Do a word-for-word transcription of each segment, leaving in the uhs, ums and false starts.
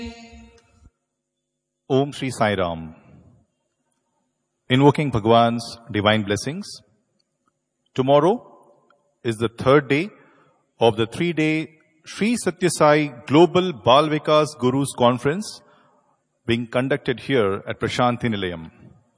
Om Shri Sai Ram. Invoking Bhagwan's divine blessings. Tomorrow is the third day of the three-day Sri Satya Sai Global Bal Vikas Gurus Conference being conducted here at Prashanti Nilayam.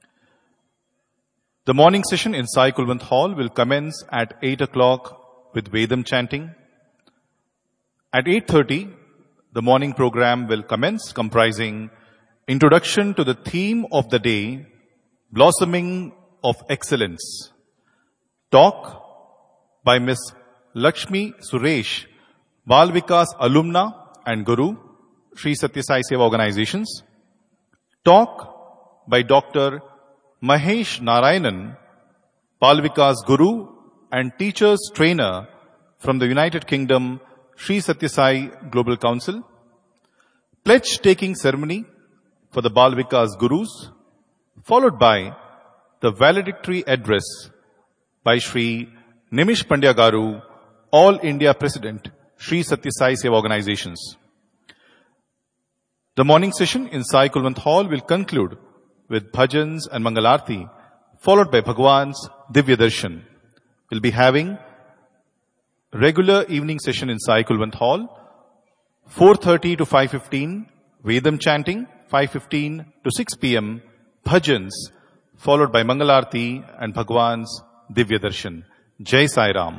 The morning session in Sai Kulwant Hall will commence at eight o'clock with Vedam chanting. At eight thirty, the morning program will commence comprising introduction to the theme of the day, Blossoming of Excellence. Talk by Miss Lakshmi Suresh, Bal Vikas alumna and Guru, Sri Satya Sai Seva Organizations. Talk by Doctor Mahesh Narayanan, Bal Vikas Guru and Teachers Trainer from the United Kingdom, Sri Satya Sai Global Council. Pledge taking ceremony for the Bal Vikas Gurus, followed by the valedictory address by Sri Nimish Pandya Garu, All India President, Sri Satya Sai Seva Organizations. The morning session in Sai Kulwant Hall will conclude with bhajans and mangalarti, followed by Bhagwan's Divya Darshan. We'll be having regular evening session in Sai Kulwant Hall, four thirty to five fifteen, Vedam chanting, five fifteen to six p.m., bhajans, followed by mangalarti and Bhagwan's Divya Darshan. Jai Sai Ram.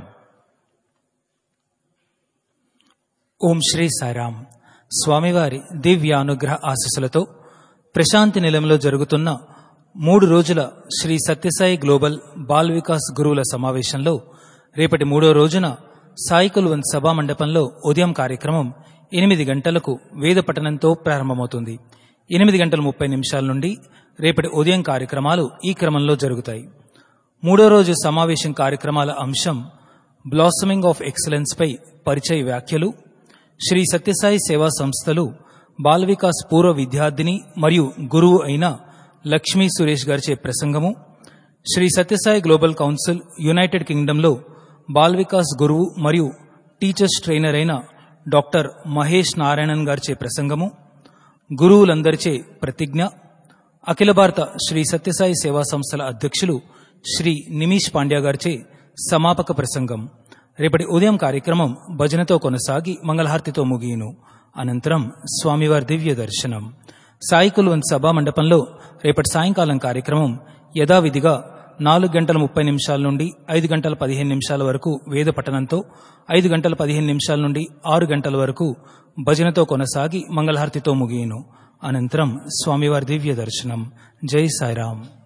ఓం శ్రీ సాయిరామ్. స్వామివారి దివ్యానుగ్రహ ఆశీస్సులతో ప్రశాంతి నిలయంలో జరుగుతున్న మూడు రోజుల Shri Sathya Sai global ball Vikas గురువుల సమావేశంలో రేపటి మూడో రోజున సాయి కుల్వంత్ సభా మండపంలో ఉదయం కార్యక్రమం ఎనిమిది గంటలకు వేద పఠనంతో ప్రారంభమవుతుంది. ఎనిమిది గంటల ముప్పై నిమిషాల నుండి రేపటి ఉదయం కార్యక్రమాలు ఈ క్రమంలో జరుగుతాయి. మూడో రోజు సమావేశం కార్యక్రమాల అంశం బ్లాసమింగ్ ఆఫ్ ఎక్సలెన్స్ పై పరిచయ వ్యాఖ్యలు, శ్రీ సత్యసాయి సేవా సంస్థలు బాల్ వికాస్ పూర్వ విద్యార్థిని మరియు గురువు అయిన లక్ష్మీ సురేష్ గారిచే ప్రసంగము, Shri Sathya Sai global council United కింగ్డమ్లో ball Vikas గురువు మరియు టీచర్స్ ట్రైనర్ అయిన డాక్టర్ మహేష్ నారాయణన్ గారిచే ప్రసంగము, గురువులందరిచే ప్రతిజ్ఞ, అఖిల భారత శ్రీ సత్యసాయి సేవా సంస్థల అధ్యక్షులు శ్రీ నిమిష్ పాండ్యా గారిచే సమాపక ప్రసంగం. రేపటి ఉదయం కార్యక్రమం భజనతో కొనసాగి మంగళహారతితో ముగియును. అనంతరం స్వామివారి దివ్య దర్శనం. సాయి కుల్వంత్ సభా మండపంలో రేపటి సాయంకాలం కార్యక్రమం యథావిధిగా నాలుగు గంటల ముప్పై నిమిషాల నుండి ఐదు గంటల పదిహేను నిమిషాల వరకు వేద పఠనంతో, ఐదు గంటల పదిహేను నిమిషాల నుండి ఆరు గంటల వరకు భజనతో కొనసాగి మంగళహారతితో ముగియును. అనంతరం స్వామివారి దివ్య దర్శనం. జై సాయిరాం.